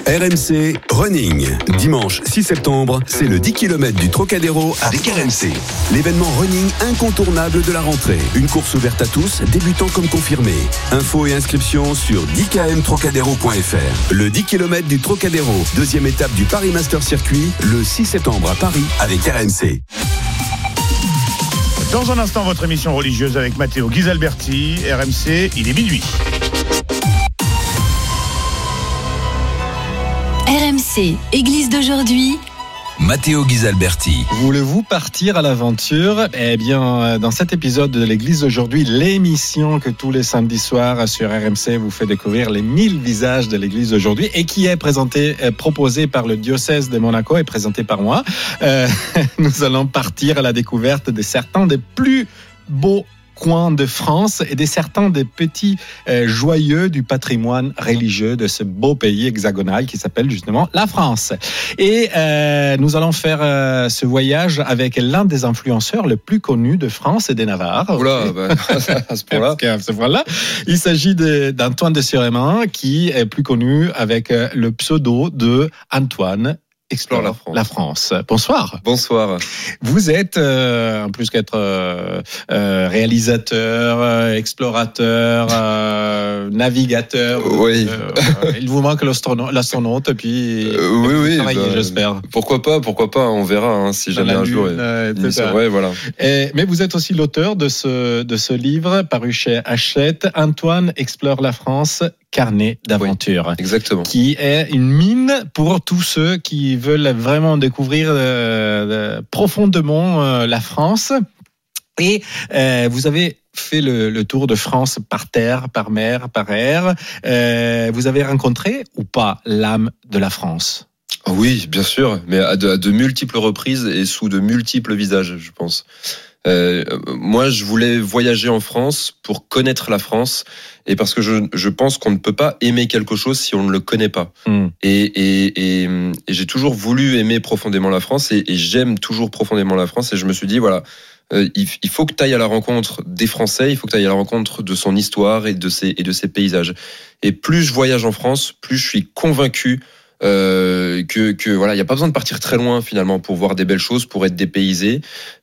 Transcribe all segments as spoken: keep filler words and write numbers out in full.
R M C Running. Dimanche six septembre, c'est le dix kilomètres du Trocadéro avec R M C. L'événement running incontournable de la rentrée. Une course ouverte à tous, débutants comme confirmés. Infos et inscriptions sur dix k m trocadéro point f r. Le dix kilomètres du Trocadéro, deuxième étape du Paris Master Circuit, le six septembre à Paris avec R M C. Dans un instant, votre émission religieuse avec Matteo Ghisalberti, R M C, il est minuit. R M C, Église d'aujourd'hui. Matteo Ghisalberti. Voulez-vous partir à l'aventure ? Eh bien, dans cet épisode de l'Église d'aujourd'hui, l'émission que tous les samedis soirs sur R M C vous fait découvrir les mille visages de l'Église d'aujourd'hui et qui est présentée, proposée par le diocèse de Monaco et présentée par moi. Euh, nous allons partir à la découverte de certains des plus beaux coins de France et de certains des petits euh, joyeux du patrimoine religieux de ce beau pays hexagonal qui s'appelle justement la France. Et euh, nous allons faire euh, ce voyage avec l'un des influenceurs les plus connus de France et des Navarre. Oula, bah, à ce point-là. À ce point-là. Il s'agit de, d'Antoine de Sureman qui est plus connu avec euh, le pseudo de Antoine Explore la France. la France. Bonsoir. Bonsoir. Vous êtes, euh, en plus qu'être euh, euh, réalisateur, euh, explorateur, euh, navigateur. Oui. Euh, il vous manque l'astronaute, et puis euh, oui, oui, travailler, bah, j'espère. Pourquoi pas, pourquoi pas, on verra hein, si Dans jamais un lune, jour. Euh, ouais, voilà. Et, mais vous êtes aussi l'auteur de ce de ce livre paru chez Hachette. Antoine Explore la France. Carnet d'aventure. Oui, exactement. Qui est une mine pour tous ceux qui veulent vraiment découvrir euh, profondément euh, la France. Et euh, vous avez fait le, le tour de France par terre, par mer, par air. Euh, vous avez rencontré ou pas l'âme de la France ? Oui, bien sûr, mais à de, à de multiples reprises et sous de multiples visages, je pense. Euh, moi, je voulais voyager en France pour connaître la France et parce que je, je pense qu'on ne peut pas aimer quelque chose si on ne le connaît pas. Mm. Et, et, et, et j'ai toujours voulu aimer profondément la France et, et j'aime toujours profondément la France et je me suis dit, voilà, euh, il, il faut que tu ailles à la rencontre des Français, il faut que tu ailles à la rencontre de son histoire et de ses, et de ses paysages. Et plus je voyage en France, plus je suis convaincu Euh, que, que voilà, il y a pas besoin de partir très loin finalement pour voir des belles choses, pour être dépaysé.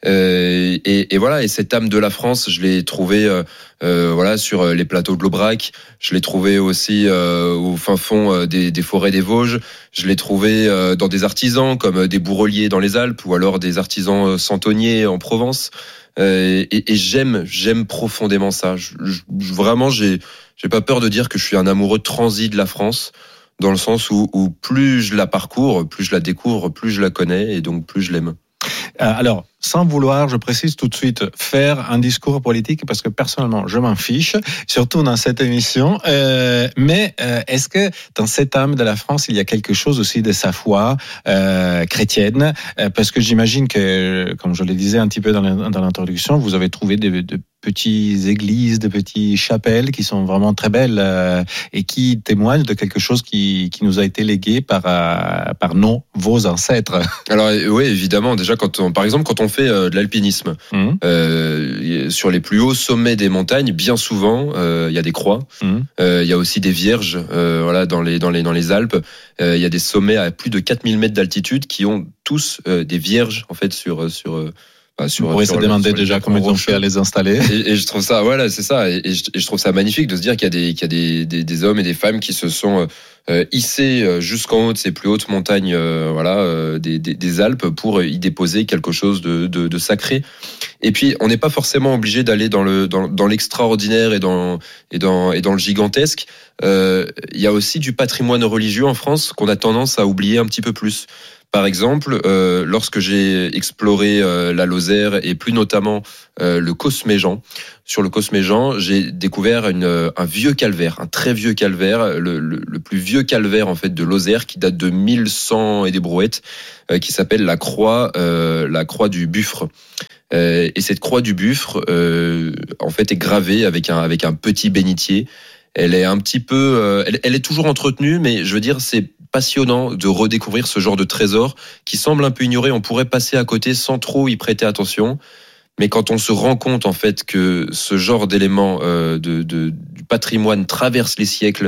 Euh, et, et voilà, et cette âme de la France, je l'ai trouvée euh, euh, voilà sur les plateaux de l'Aubrac. Je l'ai trouvée aussi euh, au fin fond des, des forêts des Vosges. Je l'ai trouvée euh, dans des artisans comme des bourreliers dans les Alpes ou alors des artisans santonniers en Provence. Euh, et, et j'aime, j'aime profondément ça. Je, je, vraiment, j'ai, j'ai pas peur de dire que je suis un amoureux transi de la France. Dans le sens où, où plus je la parcours, plus je la découvre, plus je la connais et donc plus je l'aime. Alors, sans vouloir, je précise tout de suite, faire un discours politique, parce que personnellement, je m'en fiche, surtout dans cette émission. Euh, mais euh, est-ce que dans cette âme de la France, il y a quelque chose aussi de sa foi euh, chrétienne ? euh, Parce que j'imagine que, comme je le disais un petit peu dans l'introduction, vous avez trouvé de, de petites églises, de petites chapelles qui sont vraiment très belles euh, et qui témoignent de quelque chose qui, qui nous a été légué par, euh, par nos, vos ancêtres. Alors oui, évidemment, déjà, quand on, par exemple, quand on fait euh, de l'alpinisme, mmh. euh, sur les plus hauts sommets des montagnes, bien souvent, euh, il y a des croix, mmh. euh, il y a aussi des vierges, euh, voilà, dans les, dans les, dans les Alpes, euh, il y a des sommets à plus de quatre mille mètres d'altitude qui ont tous euh, des vierges, en fait, sur, sur, euh, Sur, on pourrait se demander déjà comment ils ont fait à les installer. Et, et je trouve ça, voilà, c'est ça. Et, et, je, et je trouve ça magnifique de se dire qu'il y a des, qu'il y a des, des, des hommes et des femmes qui se sont euh, hissés jusqu'en haut de ces plus hautes montagnes, euh, voilà, euh, des, des, des Alpes pour y déposer quelque chose de, de, de sacré. Et puis, on n'est pas forcément obligé d'aller dans le, dans, dans l'extraordinaire et dans, et dans, et dans le gigantesque. Euh, il y a aussi du patrimoine religieux en France qu'on a tendance à oublier un petit peu plus. Par exemple, euh, lorsque j'ai exploré euh, la Lozère et plus notamment euh, le Cosméjean, sur le Cosméjean, j'ai découvert une, un vieux calvaire, un très vieux calvaire, le, le, le plus vieux calvaire en fait de Lozère qui date de mille cent et des brouettes, euh, qui s'appelle la croix, euh, la croix du Buffre. Euh, et cette croix du Buffre, euh, en fait, est gravée avec un avec un petit bénitier. Elle est un petit peu, euh, elle, elle est toujours entretenue, mais je veux dire, c'est passionnant de redécouvrir ce genre de trésor qui semble un peu ignoré. On pourrait passer à côté sans trop y prêter attention. Mais quand on se rend compte en fait que ce genre d'éléments euh, de, de, du patrimoine traverse les siècles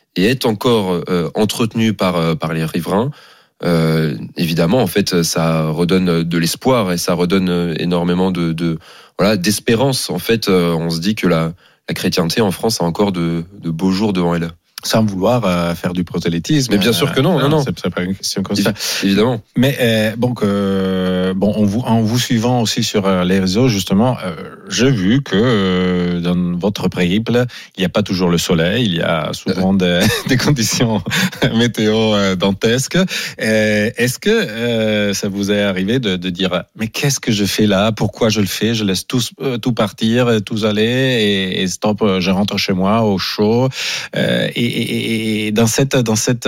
et est encore euh, entretenu par euh, par les riverains, euh, évidemment, en fait, ça redonne de l'espoir et ça redonne énormément de, de voilà d'espérance. En fait, euh, on se dit que la la chrétienté en France a encore de de beaux jours devant elle. Sans vouloir euh, faire du prosélytisme. Mais bien sûr que non, euh, non, non. C'est, c'est pas une question comme ça. Évidemment. Mais euh, donc, euh, bon, en vous, en vous suivant aussi sur euh, les réseaux, justement, euh, j'ai vu que euh, dans votre périple, il n'y a pas toujours le soleil, il y a souvent des, des conditions météo euh, dantesques. Euh, est-ce que euh, ça vous est arrivé de, de dire, mais qu'est-ce que je fais là? Pourquoi je le fais? Je laisse tout, euh, tout partir, tout aller et, et stop, je rentre chez moi au chaud. Euh, et Et, et dans cette dans cette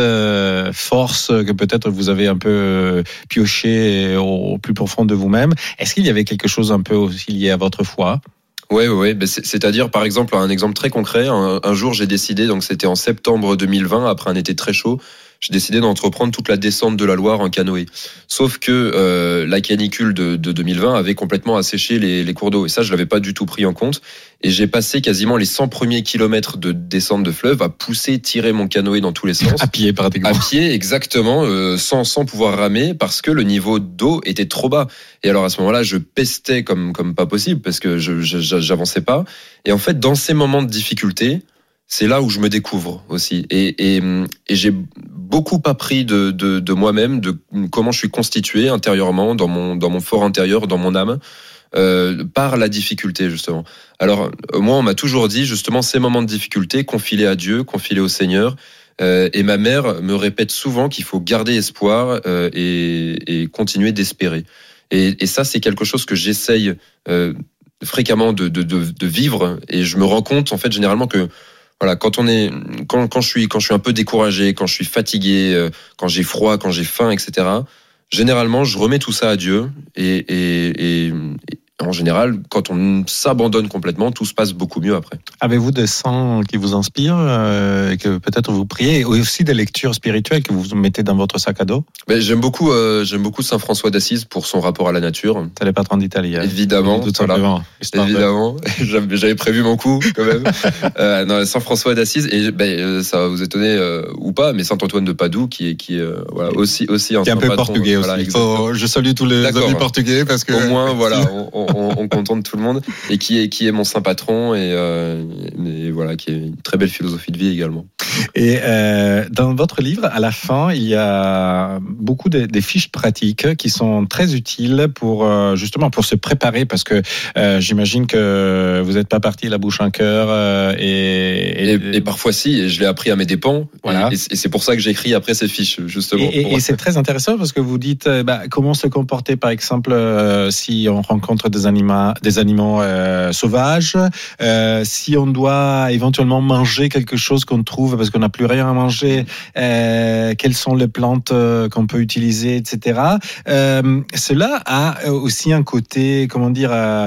force que peut-être vous avez un peu pioché au plus profond de vous-même, est-ce qu'il y avait quelque chose un peu aussi lié à votre foi? Oui, oui, oui. C'est-à-dire, par exemple, un exemple très concret. Un, un jour, j'ai décidé, donc c'était en septembre deux mille vingt, après un été très chaud, j'ai décidé d'entreprendre toute la descente de la Loire en canoë. Sauf que euh, la canicule de, de deux mille vingt avait complètement asséché les, les cours d'eau. Et ça, je l'avais pas du tout pris en compte. Et j'ai passé quasiment les cent premiers kilomètres de descente de fleuve à pousser, tirer mon canoë dans tous les sens. À pied, pratiquement. À pied, exactement, euh, sans, sans pouvoir ramer, parce que le niveau d'eau était trop bas. Et alors, à ce moment-là, je pestais comme, comme pas possible, parce que je, je, j'avançais pas. Et en fait, dans ces moments de difficulté, c'est là où je me découvre aussi. Et, et, et j'ai beaucoup appris de, de, de moi-même, de comment je suis constitué intérieurement, dans mon, dans mon fort intérieur, dans mon âme, euh, par la difficulté, justement. Alors, moi, on m'a toujours dit, justement, ces moments de difficulté, confie-les à Dieu, confie-les au Seigneur. Euh, et ma mère me répète souvent qu'il faut garder espoir euh, et, et continuer d'espérer. Et, et ça, c'est quelque chose que j'essaye euh, fréquemment de, de, de, de vivre. Et je me rends compte, en fait, généralement que voilà, quand on est, quand, quand je suis, quand je suis un peu découragé, quand je suis fatigué, euh, quand j'ai froid, quand j'ai faim, et cetera. Généralement, je remets tout ça à Dieu et, et, et, et en général, quand on s'abandonne complètement, tout se passe beaucoup mieux après. Avez-vous des saints qui vous inspirent, euh, que peut-être vous priez, et aussi des lectures spirituelles que vous mettez dans votre sac à dos? Ben, j'aime beaucoup, euh, j'aime beaucoup Saint François d'Assise pour son rapport à la nature. C'est le patron d'Italie. Hein. Évidemment, tout voilà. Évidemment. J'avais prévu mon coup quand même. euh, non, Saint François d'Assise, et ben, ça va vous étonner euh, ou pas, mais Saint Antoine de Padoue qui est qui euh, voilà aussi aussi un, qui est un peu patron, portugais voilà, aussi. Oh, je salue tous les D'accord. amis portugais parce que au moins voilà, on, on, on contente tout le monde et qui est qui est mon saint patron et, euh, et voilà qui est une très belle philosophie de vie également. Et euh, dans votre livre, à la fin, il y a beaucoup de, des fiches pratiques qui sont très utiles pour euh, justement pour se préparer parce que euh, j'imagine que vous n'êtes pas parti la bouche en cœur euh, et, et, et, et parfois si, et je l'ai appris à mes dépens. Voilà. Et, et c'est pour ça que j'écris après ces fiches justement. Et, et, et c'est très intéressant parce que vous dites bah, comment se comporter par exemple euh, si on rencontre des animaux, des animaux euh, sauvages, euh, si on doit éventuellement manger quelque chose qu'on trouve parce qu'on n'a plus rien à manger, euh, quelles sont les plantes euh, qu'on peut utiliser, et cetera. Euh, cela a aussi un côté, comment dire, euh,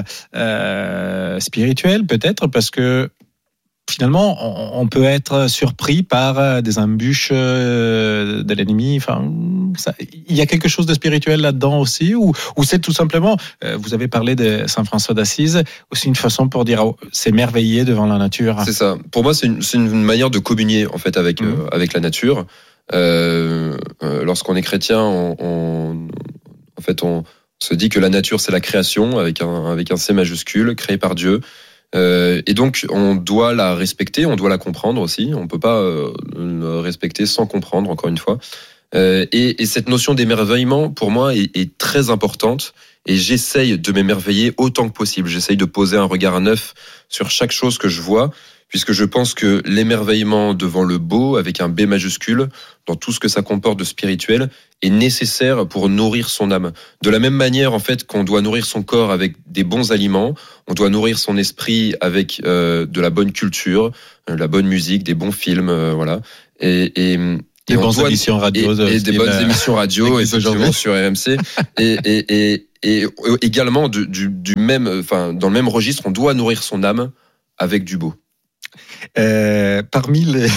euh, spirituel peut-être, parce que finalement, on, on peut être surpris par des embûches euh, de l'ennemi. Enfin, ça, il y a quelque chose de spirituel là-dedans aussi, ou, ou c'est tout simplement, euh, vous avez parlé de Saint François d'Assise, aussi une façon pour dire, oh, s'émerveiller devant la nature. C'est ça. Pour moi, c'est une, c'est une manière de communier en fait avec mmh. euh, avec la nature. Euh, euh, lorsqu'on est chrétien, on, on, en fait, on se dit que la nature, c'est la création avec un avec un C majuscule, créée par Dieu. Euh, et donc, on doit la respecter, on doit la comprendre aussi. On peut pas euh, le respecter sans comprendre, encore une fois. Euh, et, et cette notion d'émerveillement, pour moi, est, est très importante. Et j'essaye de m'émerveiller autant que possible. J'essaye de poser un regard neuf sur chaque chose que je vois, puisque je pense que l'émerveillement devant le beau, avec un B majuscule, dans tout ce que ça comporte de spirituel, est nécessaire pour nourrir son âme. De la même manière, en fait, qu'on doit nourrir son corps avec des bons aliments, on doit nourrir son esprit avec euh, de la bonne culture, euh, la bonne musique, des bons films, euh, voilà. Et, et des et bonnes doit, émissions radio, et, et des bonnes émissions radio, effectivement, sur R M C, et, et, et, et également du, du, du même, enfin, dans le même registre, on doit nourrir son âme avec du beau. Euh, parmi les,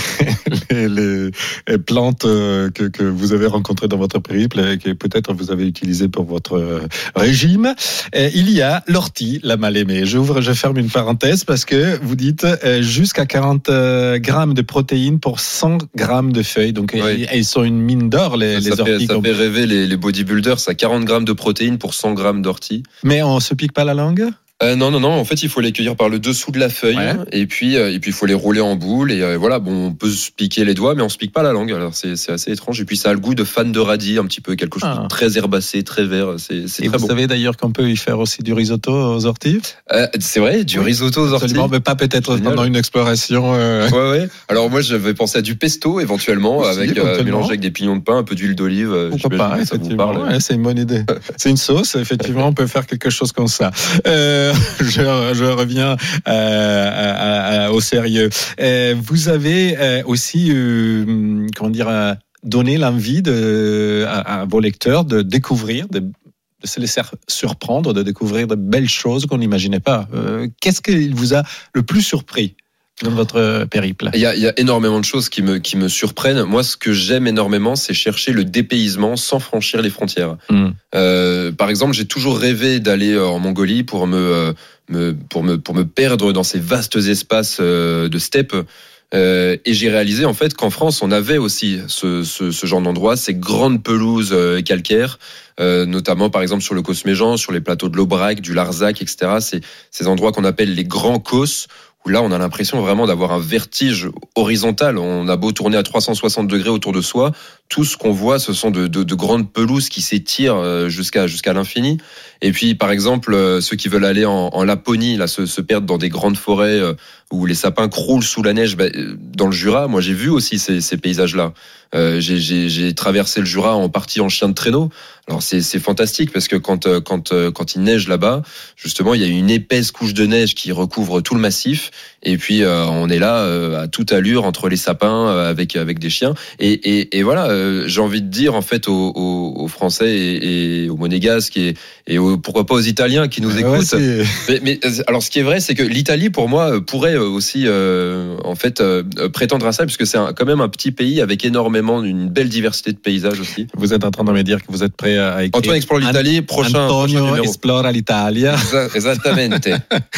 les, les plantes que, que vous avez rencontrées dans votre périple et que peut-être vous avez utilisées pour votre régime, il y a l'ortie, la mal-aimée. J'ouvre, je ferme une parenthèse parce que vous dites jusqu'à quarante grammes de protéines pour cent grammes de feuilles. Donc, oui. Elles sont une mine d'or, les, ça les fait, orties. Ça comme... fait rêver les, les bodybuilders, ça quarante grammes de protéines pour cent grammes d'ortie. Mais on se pique pas la langue? Euh, non, non, non. En fait, il faut les cueillir par le dessous de la feuille, ouais. et puis, euh, et puis il faut les rouler en boule. Et euh, voilà, bon, on peut se piquer les doigts, mais on se pique pas la langue. Alors c'est, c'est assez étrange. Et puis ça a le goût de fan de radis, un petit peu quelque chose ah. de très herbacé, très vert. C'est, c'est et très vous bon. savez d'ailleurs qu'on peut y faire aussi du risotto aux orties. Euh, c'est vrai, du oui, risotto aux orties. Absolument, mais pas peut-être Génial. Pendant une exploration. Euh... Ouais, ouais. Alors moi, j'avais pensé à du pesto éventuellement, aussi, avec euh, mélangé avec des pignons de pain, un peu d'huile d'olive. Pourquoi pas, ça vous parle. Ouais, c'est une bonne idée. C'est une sauce. Effectivement, on peut faire quelque chose comme ça. Euh, je, je reviens. Euh, à, à, au sérieux. Euh, vous avez euh, aussi, euh, comment dire, euh, donné l'envie de, à, à vos lecteurs de découvrir, de, de se laisser surprendre, de découvrir de belles choses qu'on n'imaginait pas. Euh, qu'est-ce qui vous a le plus surpris dans votre périple? Il y a, il y a énormément de choses qui me, qui me surprennent. Moi, ce que j'aime énormément, c'est chercher le dépaysement sans franchir les frontières. Mmh. Euh, par exemple, j'ai toujours rêvé d'aller en Mongolie pour me, euh, me, pour me, pour me perdre dans ces vastes espaces euh, de steppe. Euh, et j'ai réalisé en fait qu'en France, on avait aussi ce, ce, ce genre d'endroit, ces grandes pelouses euh, calcaires, euh, notamment par exemple sur le Cosméjean, sur les plateaux de l'Aubrac, du Larzac, et cetera. C'est ces endroits qu'on appelle les grands causse, où là, on a l'impression vraiment d'avoir un vertige horizontal. On a beau tourner à trois cent soixante degrés autour de soi, tout ce qu'on voit, ce sont de, de, de grandes pelouses qui s'étirent jusqu'à, jusqu'à l'infini. Et puis, par exemple, ceux qui veulent aller en, en Laponie, là, se, se perdent dans des grandes forêts où les sapins croulent sous la neige. Ben, dans le Jura, moi, j'ai vu aussi ces, ces paysages-là. Euh, j'ai, j'ai, j'ai traversé le Jura en partie en chien de traîneau. Alors c'est, c'est fantastique parce que quand, quand, quand il neige là-bas, justement, il y a une épaisse couche de neige qui recouvre tout le massif. Et puis euh, on est là euh, à toute allure entre les sapins euh, avec avec des chiens. Et, et, et voilà, euh, j'ai envie de dire en fait aux, aux, aux Français et, et aux Monégasques et, et aux, pourquoi pas aux Italiens qui nous ouais, écoutent. Ouais, mais, mais alors ce qui est vrai, c'est que l'Italie pour moi pourrait aussi euh, en fait euh, prétendre à ça puisque c'est un, quand même un petit pays avec énormément une belle diversité de paysages aussi. Vous êtes en train de me dire que vous êtes prêt à écrire Antoine explore l'Italie, prochain Antonio prochain esplora l'Italia. Esattamente.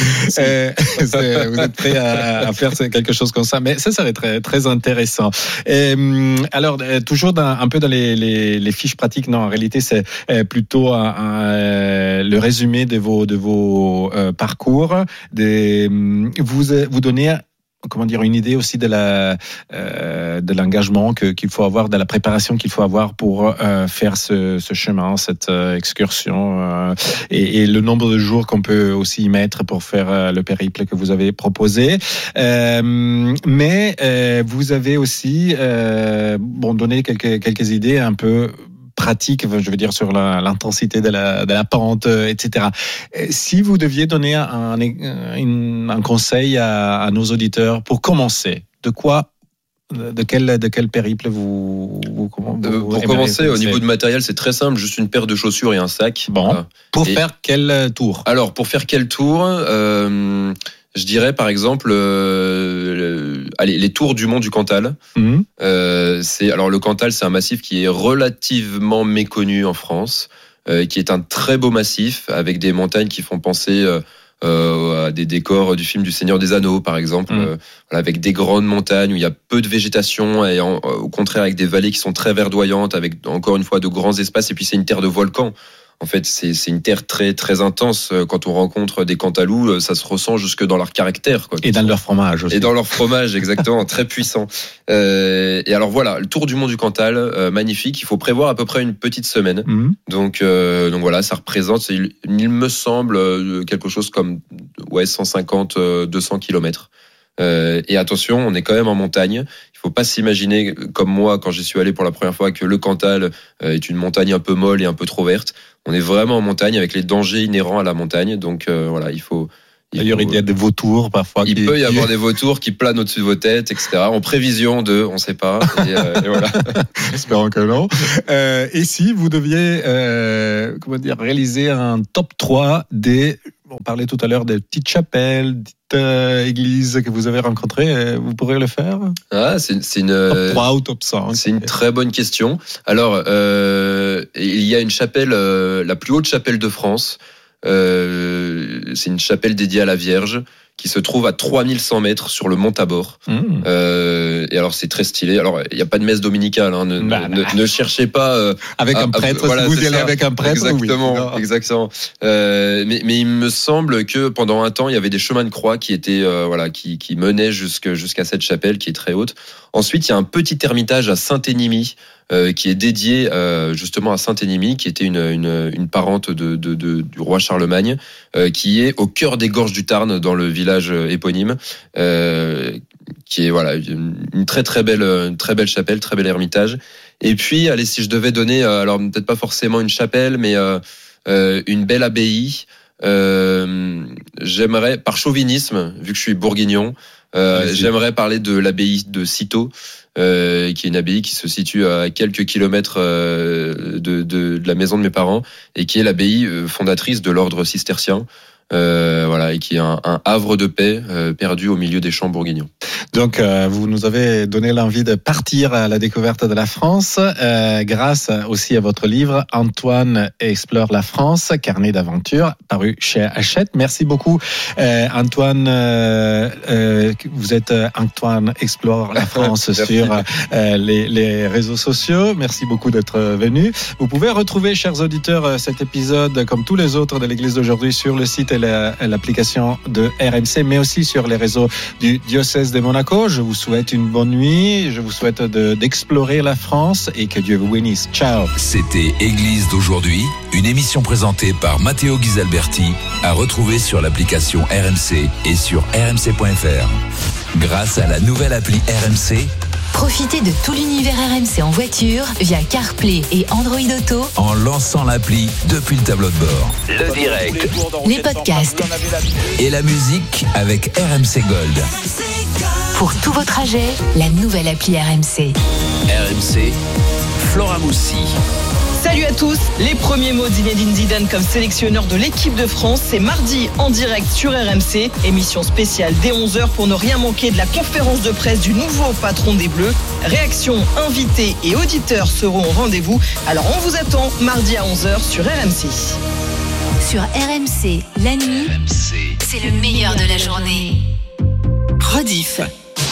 euh, vous êtes prêt à, à faire quelque chose comme ça, mais ça serait très très intéressant. Et, alors toujours dans, un peu dans les, les, les fiches pratiques, non, en réalité c'est plutôt un, un, le résumé de vos de vos euh, parcours. Des, vous vous donnez comment dire une idée aussi de la euh, de l'engagement que qu'il faut avoir, de la préparation qu'il faut avoir pour euh, faire ce, ce chemin, cette euh, excursion euh, et, et le nombre de jours qu'on peut aussi y mettre pour faire euh, le périple que vous avez proposé. Euh, mais euh, vous avez aussi euh, bon donné quelques quelques idées un peu pratique, je veux dire, sur la, l'intensité de la, de la pente, et cetera. Si vous deviez donner un, un, un conseil à, à nos auditeurs pour commencer, de quoi, de quel, de quel périple vous, vous, vous euh, Pour commencer, au niveau de matériel, c'est très simple, juste une paire de chaussures et un sac. Bon. Voilà. Pour et faire quel tour? Alors, pour faire quel tour euh, je dirais par exemple, euh, allez, les tours du mont du Cantal. Mmh. Euh, c'est alors le Cantal, c'est un massif qui est relativement méconnu en France, euh, qui est un très beau massif avec des montagnes qui font penser euh, euh, à des décors du film du Seigneur des Anneaux, par exemple, mmh. euh, voilà, avec des grandes montagnes où il y a peu de végétation et en, au contraire avec des vallées qui sont très verdoyantes, avec encore une fois de grands espaces. Et puis c'est une terre de volcans. En fait, c'est, c'est une terre très, très intense. Quand on rencontre des Cantalous, ça se ressent jusque dans leur caractère, quoi. Et dans leur fromage aussi. Et dans leur fromage, exactement, très puissant. Euh, et alors voilà, le tour du mont du Cantal, euh, magnifique. Il faut prévoir à peu près une petite semaine. Mmh. Donc, euh, donc voilà, ça représente, il, il me semble, quelque chose comme ouais, cent cinquante, deux cents kilomètres. Euh, et attention, on est quand même en montagne. Il faut pas s'imaginer, comme moi, quand j'y suis allé pour la première fois, que le Cantal euh, est une montagne un peu molle et un peu trop verte. On est vraiment en montagne avec les dangers inhérents à la montagne. Donc euh, voilà, il faut. Il D'ailleurs, faut, il y a des vautours parfois. Il qui, peut y qui... avoir des vautours qui planent au-dessus de vos têtes, et cetera. En prévision de, on ne sait pas. Et, euh, et voilà. Espérons que non. Euh, et si vous deviez, euh, comment dire, réaliser un top trois des On parlait tout à l'heure des petites chapelles, petites euh, églises que vous avez rencontrées. Vous pourrez le faire? Ah, c'est, c'est une top trois ou top cinq. C'est une très bonne question. Alors, euh, il y a une chapelle, euh, la plus haute chapelle de France. Euh, c'est une chapelle dédiée à la Vierge qui se trouve à trois mille cent mètres sur le mont Tabor. Mmh. Euh, et alors c'est très stylé. Alors il n'y a pas de messe dominicale, hein. ne, bah, ne, ne cherchez pas euh, avec un prêtre. À, voilà, si vous y allez avec un prêtre, exactement, oui. exactement. Euh, mais, mais il me semble que pendant un temps il y avait des chemins de croix qui étaient euh, voilà qui, qui menaient jusque, jusqu'à cette chapelle qui est très haute. Ensuite il y a un petit ermitage à Saint-Énimie. Euh, qui est dédié euh, justement à Saint-Énimie, qui était une, une, une parente de, de, de, du roi Charlemagne, euh, qui est au cœur des gorges du Tarn, dans le village éponyme, euh, qui est voilà une, une très très belle, une très belle chapelle, très bel ermitage. Et puis, allez, si je devais donner, euh, alors peut-être pas forcément une chapelle, mais euh, euh, une belle abbaye. Euh, j'aimerais, par chauvinisme, vu que je suis bourguignon, euh, j'aimerais parler de l'abbaye de Cîteaux. Euh, qui est une abbaye qui se situe à quelques kilomètres euh, de, de, de la maison de mes parents et qui est l'abbaye fondatrice de l'ordre cistercien. Euh, voilà, et qui est un, un havre de paix euh, perdu au milieu des champs bourguignons. Donc, euh, vous nous avez donné l'envie de partir à la découverte de la France, euh, grâce aussi à votre livre Antoine explore la France, carnet d'aventure, paru chez Hachette. Merci beaucoup, euh, Antoine. Euh, euh, vous êtes Antoine explore la France sur euh, les, les réseaux sociaux. Merci beaucoup d'être venu. Vous pouvez retrouver, chers auditeurs, cet épisode comme tous les autres de l'Église d'aujourd'hui sur le site et l'application de R M C, mais aussi sur les réseaux du diocèse de Monaco. Je vous souhaite une bonne nuit, je vous souhaite de, d'explorer la France et que Dieu vous bénisse. Ciao. C'était Église d'aujourd'hui, une émission présentée par Matteo Ghisalberti, à retrouver sur l'application R M C et sur r m c point f r. Grâce à la nouvelle appli R M C, profitez de tout l'univers R M C en voiture via CarPlay et Android Auto en lançant l'appli depuis le tableau de bord. Le direct, les podcasts et la musique avec R M C Gold. Pour tous vos trajets, la nouvelle appli R M C. R M C, Flora Moussi. Salut à tous, les premiers mots d'Zinedine Zidane comme sélectionneur de l'équipe de France, c'est mardi en direct sur R M C, émission spéciale dès onze heures pour ne rien manquer de la conférence de presse du nouveau patron des Bleus. Réactions, invités et auditeurs seront au rendez-vous, alors on vous attend mardi à onze heures sur R M C. Sur R M C, la nuit, R M C, c'est le meilleur de la journée. Rediff.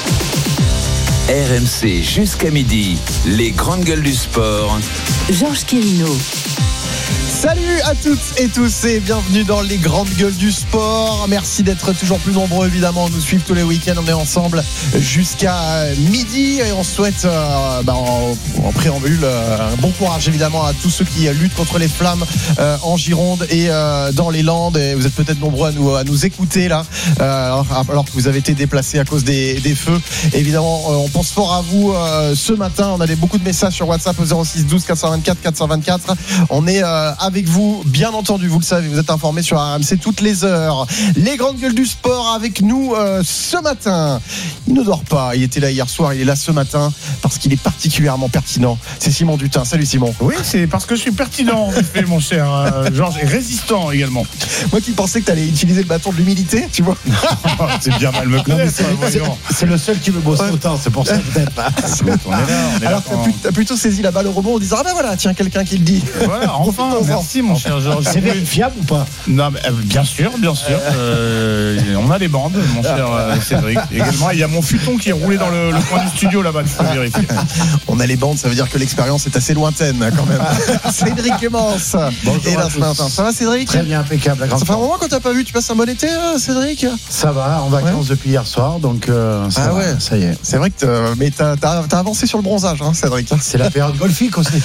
R M C jusqu'à midi, les grandes gueules du sport. Georges Quirino. Salut à toutes et tous et bienvenue dans les grandes gueules du sport. Merci d'être toujours plus nombreux évidemment à nous suivre tous les week-ends. On est ensemble jusqu'à midi et on souhaite euh, bah, en, en préambule euh, un bon courage évidemment à tous ceux qui luttent contre les flammes euh, en Gironde et euh, dans les Landes. Et vous êtes peut-être nombreux à nous, à nous écouter là euh, alors que vous avez été déplacés à cause des, des feux. Évidemment euh, on pense fort à vous euh, ce matin. On a des, beaucoup de messages sur WhatsApp au zéro six douze quatre cent vingt-quatre quatre cent vingt-quatre. On est euh, avec vous, bien entendu, vous le savez, vous êtes informés sur R M C toutes les heures. Les grandes gueules du sport avec nous euh, ce matin. Il ne dort pas, il était là hier soir, il est là ce matin parce qu'il est particulièrement pertinent. C'est Simon Dutin. Salut Simon. Oui, c'est parce que je suis pertinent, en effet, mon cher euh, Georges, et résistant également. Moi qui pensais que tu allais utiliser le bâton de l'humilité, tu vois. C'est bien mal me connaître. C'est, c'est, c'est le seul qui veut bosser ouais. autant, c'est pour ça peut-être. on est là, on est Alors que t'as, t'as plutôt saisi la balle au rebond en disant ah ben voilà, tiens, quelqu'un qui le dit. Voilà, enfin, merci mon cher Georges. C'est vérifiable ou pas? Non, mais, euh, bien sûr, bien sûr. Euh, on a des bandes, mon cher euh, Cédric. Également, il y a mon futon qui est roulé dans le, le coin du studio là-bas, il faut vérifier. On a les bandes, ça veut dire que l'expérience est assez lointaine quand même. Cédric Clémence. Bonjour. Et là ce matin, ça va Cédric? Très bien, impeccable. Ça fait un moment qu'on t'a pas vu. Tu passes un bon été, Cédric? Ça va, en vacances ouais. depuis hier soir, donc euh, ça ah va, ouais, ça y est. C'est vrai que t'as, mais t'as, t'as, t'as avancé sur le bronzage, hein, Cédric. C'est la période golfique aussi.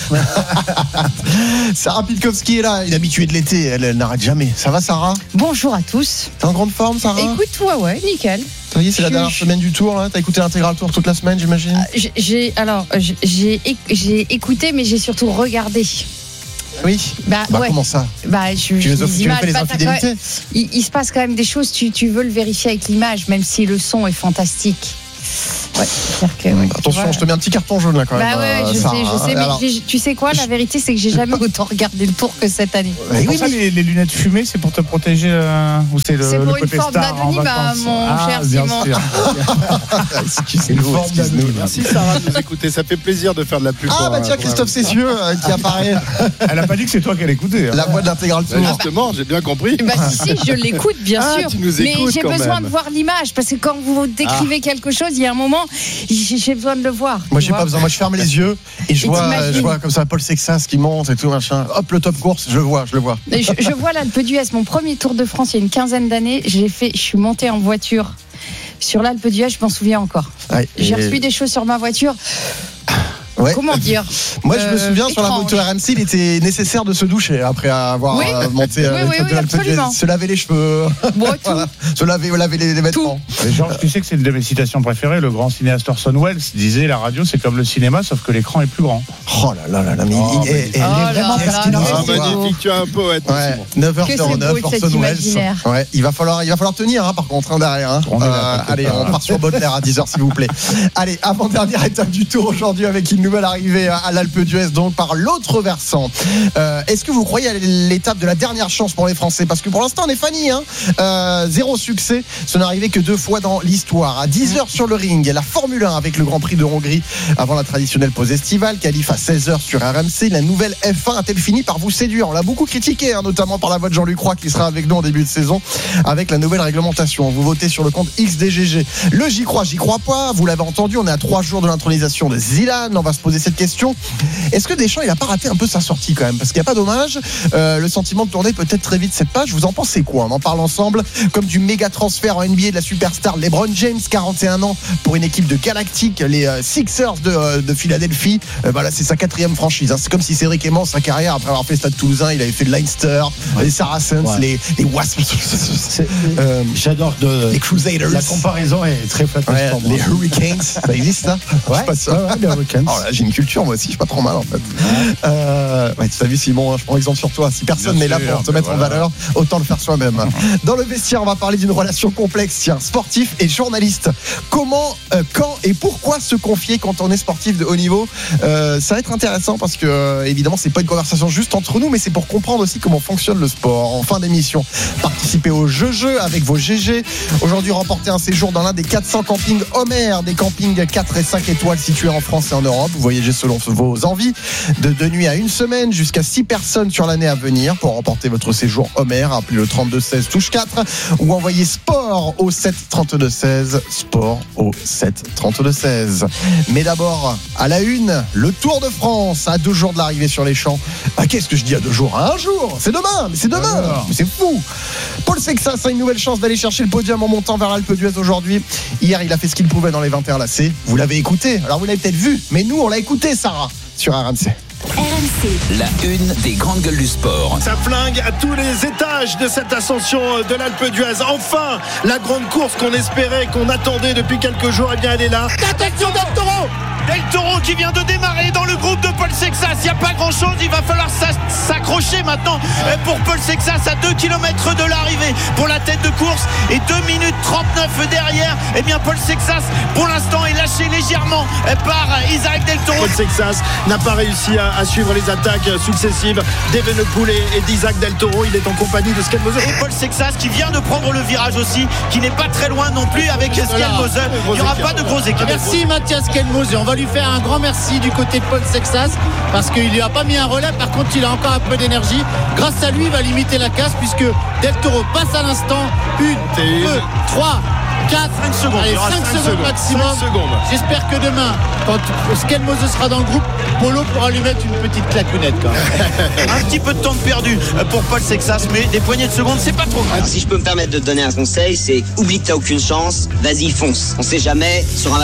Sarah Pitkowski est là, une habituée de l'été, elle, elle n'arrête jamais. Ça va Sarah? Bonjour à tous. T'es en grande forme Sarah? Écoute, ouais, ouais, nickel. Ça y est, c'est la dernière semaine du tour là. T'as écouté l'intégral tour toute la semaine, j'imagine? euh, J'ai alors j'ai j'ai écouté, mais j'ai surtout regardé. Oui. Bah, bah ouais. comment ça? Bah je. Tu veux, tu veux les infidélités? Même, il, il se passe quand même des choses. Tu tu veux le vérifier avec l'image, même si le son est fantastique. Ouais, c'est-à-dire que, ouais, Attention, vois, je te mets un petit carton jaune là quand même. Bah ouais, je Sarah, sais, je sais, mais alors, j'ai- tu sais quoi, la vérité c'est que j'ai jamais autant regardé le Tour que cette année. C'est pour oui, ça mais- les, les lunettes fumées, c'est pour te protéger euh, ou c'est le, C'est le pour une côté forme star en d'anonymat, vacances mon Ah, cher bien Simon. sûr. excuse-nous, excuse-nous. Merci Sarah de nous écouter, ça fait plaisir de faire de la pub. Ah pour, bah euh, tiens, pour Christophe Cessieux euh, qui apparaît, Elle a pas dit que c'est toi qui allais écouter. hein. la voix de l'intégral un- tour. Justement, j'ai bien compris. Bah si, si, je l'écoute bien Ah, sûr. tu nous Mais écoutes j'ai quand besoin même. de voir l'image parce que quand vous décrivez quelque chose, il y a un moment, j'ai j'ai besoin de le voir. Moi tu j'ai vois. pas besoin, moi je ferme les yeux et je Et vois, t'imagines. euh, je vois comme ça Paul Sexas qui monte et tout machin. Hop le top course, je le vois, je le vois. Et Je, je vois l'Alpe d'Huez, mon premier Tour de France il y a une quinzaine d'années, j'ai fait, je suis montée en voiture sur l'Alpe d'Huez, je m'en souviens encore. Ouais, J'ai et- reçu des choses sur ma voiture. Ouais. Comment dire Moi je me Euh, souviens sur la étrange. moto R M C, il était nécessaire de se doucher après avoir Oui. euh, monté euh, Oui, le oui, top oui, de l'Alpe d'Huez. absolument. Se laver les cheveux, Bon, tout. voilà. Se laver, laver les, les vêtements. Mais Georges, tu sais que c'est une de mes citations préférées. Le grand cinéaste Orson Welles disait la radio c'est comme le cinéma sauf que l'écran est plus grand. Oh là là là là, mais Oh, il, il- mais- il- il est Oh là vraiment là pertinent. là, Ah, ce soir. magnifique, tu es un poète. Ouais, Simon. neuf heures Que c'est zéro neuf, beau, cet Orson Welles. imaginaire. Ouais, il va falloir, il va falloir tenir, hein, par contre, hein, derrière. Hein. On est là, Euh, t'inquiète allez, pas. on part sur Baudelaire à dix heures, s'il vous plaît. Allez, avant-dernière étape du Tour aujourd'hui avec une nouvelle arrivée à l'Alpe d'Huez, donc par l'autre versant. Euh, Est-ce que vous croyez à l'étape de la dernière chance pour les Français? Parce que pour l'instant, on est Fanny, hein. Euh, zéro succès. Ce n'est arrivé que deux fois dans l'histoire. À dix heures sur le ring, la Formule un avec le Grand Prix de Hongrie avant la traditionnelle pause estivale. Qualif à seize heures sur R M C. La nouvelle F un a-t-elle fini par vous séduire? On l'a beaucoup critiqué, hein, notamment par la voix de Jean-Luc Roy qui sera avec nous en début de saison avec la nouvelle réglementation. Vous votez sur le compte X D G G. Le j'y crois, j'y crois pas. Vous l'avez entendu, on est à trois jours de l'intronisation de Zidane. On va se poser cette question. Est-ce que Deschamps, il a pas raté un peu sa sortie quand même? Parce qu'il n'y a pas dommage. Euh, le sentiment de tourner peut-être très vite cette page. Vous en pensez quoi? On en parle ensemble. Comme du méga transfert en N B A de la superstar LeBron James, quarante et un ans pour une équipe de Galactic, les euh, Sixers de, euh, de Philadelphie. Euh, voilà, c'est sa quatrième franchise. Hein. C'est comme si Cédric Aimant, sa carrière, après avoir fait le Stade Toulousain, il avait fait le Leinster, les Saracens, Ouais. les, les Wasps, C'est- euh, J'adore de. les Crusaders. La comparaison est très flatteuse Ouais, pour moi. les Hurricanes, ça existe ça? Je suis pas sûr. Ouais, ouais, les Hurricanes. Oh là, j'ai une culture moi aussi, je suis pas trop mal en fait. Euh, ouais, tu as vu Simon, hein, je prends exemple sur toi. Si personne Bien n'est là sûr, pour te ben mettre en voilà. valeur, autant le faire soi-même. Dans le vestiaire, on va parler d'une relation complexe, tiens, sportif et journaliste. Comment, euh, quand et pourquoi se confier quand on est sportif de haut niveau? euh, Ça va être intéressant parce que euh, évidemment c'est pas une conversation juste entre nous, mais c'est pour comprendre aussi comment fonctionne le sport. En fin d'émission, participez au jeu-jeu avec vos G G. Aujourd'hui, remportez un séjour dans l'un des quatre cents campings Homer, des campings quatre et cinq étoiles situés en France et en Europe. Vous voyagez selon vos envies, de deux nuits à une semaine, jusqu'à six personnes sur l'année à venir. Pour remporter votre séjour Homer, appelez le trente-deux seize touche quatre ou envoyez sport au sept trente-deux seize, sport au sept trente-deux seize. Mais d'abord, à la une, le Tour de France à deux jours de l'arrivée sur les champs. Ah, qu'est-ce que je dis à deux jours? À un jour, c'est demain, mais c'est demain, Alors. mais c'est fou. Paul Sexas a une nouvelle chance d'aller chercher le podium en montant vers l'Alpe d'Huez aujourd'hui. Hier, il a fait ce qu'il pouvait dans les vingt et un lacets. Vous l'avez écouté, alors vous l'avez peut-être vu, mais nous, on l'a écouté, Sarah, sur R M C. R M C. La une des grandes gueules du sport. Ça flingue à tous les étages de cette ascension de l'Alpe d'Huez. Enfin, la grande course qu'on espérait, qu'on attendait depuis quelques jours, eh bien elle est là. Attention Del Toro Del Toro qui vient de démarrer dans le groupe de Paul Sexas. Il n'y a pas grand chose, il va falloir s'accrocher maintenant pour Paul Sexas à deux kilomètres de l'arrivée pour la tête de course et deux minutes trente-neuf derrière. Eh bien Paul Sexas pour l'instant est lâché légèrement par Isaac Del Toro. Paul Sexas n'a pas réussi à, à suivre les attaques successives d'Evenepoel et, et d'Isaac Del Toro. Il est en compagnie de Skelmoser. Et Paul Sexas qui vient de prendre le virage aussi, qui n'est pas très loin non plus avec Skelmoser. Il n'y aura pas de gros écarts. Merci Mathias Skelmoser. On va lui faire un grand merci du côté de Paul Sexas parce qu'il lui a pas mis un relais. Par contre, il a encore un peu d'énergie. Grâce à lui, il va limiter la casse puisque Del Toro passe à l'instant. Une, deux, trois, quatre, cinq secondes. Allez, Il y aura cinq cinq secondes secondes. maximum. cinq secondes. J'espère que demain, quand Skelmoser sera dans le groupe, Polo pourra lui mettre une petite claquonnette quand même. Un petit peu de temps de perdu pour Paul Sexas, mais des poignées de secondes, c'est pas trop grave. Si je peux me permettre de te donner un conseil, c'est oublie que t'as aucune chance, vas-y fonce. On sait jamais, sur un